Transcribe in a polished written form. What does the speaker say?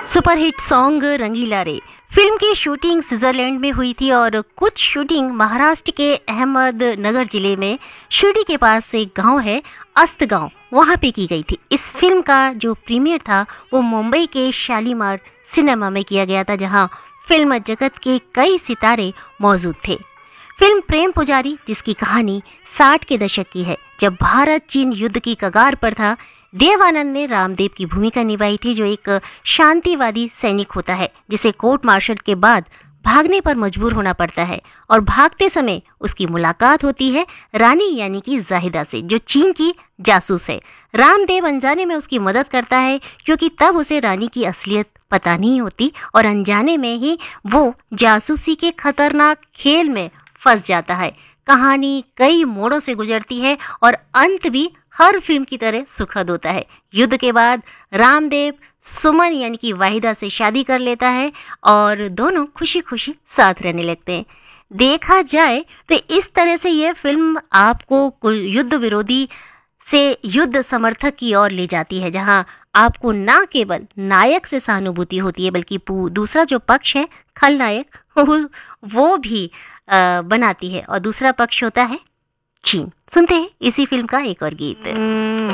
Superhit song रंगीला रे film की shooting Switzerland में हुई थी और कुछ शूटिंग महाराष्ट्र के अहमदनगर जिले में शिरडी के पास एक गांव है अस्त गांव, वहां पे की गई थी। इस फिल्म का जो प्रीमियर था वो मुंबई के शालीमार सिनेमा में किया गया था, जहां फिल्म जगत के कई सितारे मौजूद थे। फिल्म प्रेम पुजारी, जिसकी कहानी 60 के दशक की है, जब भारत चीन युद्ध की कगार पर था, देव आनंद ने रामदेव की भूमिका निभाई थी, जो एक शांतिवादी सैनिक होता है जिसे कोर्ट मार्शल के बाद भागने पर मजबूर होना पड़ता है और भागते समय उसकी मुलाकात होती है रानी यानी कि जाहिदा से, जो चीन की जासूस है। रामदेव अनजाने में उसकी मदद करता है क्योंकि तब उसे रानी की असलियत पता नहीं होती और अनजाने में ही वो जासूसी के खतरनाक खेल में फंस जाता है। कहानी कई मोड़ों से गुजरती है और अंत भी हर फिल्म की तरह सुखद होता है। युद्ध के बाद रामदेव सुमन यानी कि वाहिदा से शादी कर लेता है और दोनों खुशी खुशी साथ रहने लगते हैं। देखा जाए तो इस तरह से यह फिल्म आपको युद्ध विरोधी से युद्ध समर्थक की ओर ले जाती है, जहां आपको ना केवल नायक से सहानुभूति होती है बल्कि दूसरा जो पक्ष है खलनायक वो भी बनाती है और दूसरा पक्ष होता है चीन। सुनते हैं इसी फिल्म का एक और गीत।